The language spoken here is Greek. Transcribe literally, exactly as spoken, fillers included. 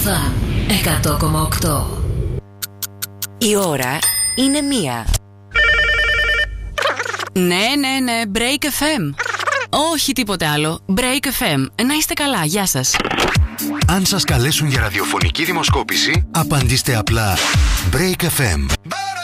Φαν εκατό κόμμα οκτώ. Η ώρα είναι μία. Ναι, ναι, ναι, Break εφ εμ. Όχι τίποτε άλλο. Break εφ εμ. Να είστε καλά, γεια σας. Αν σας καλέσουν για ραδιοφωνική δημοσκόπηση, απαντήστε απλά Break εφ εμ.